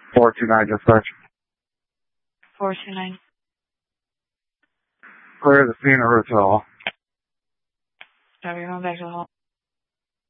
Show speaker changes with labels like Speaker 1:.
Speaker 1: 429 dispatch.
Speaker 2: 429.
Speaker 1: Clear the scene of hotel.
Speaker 2: Sorry, you're going back to the hall.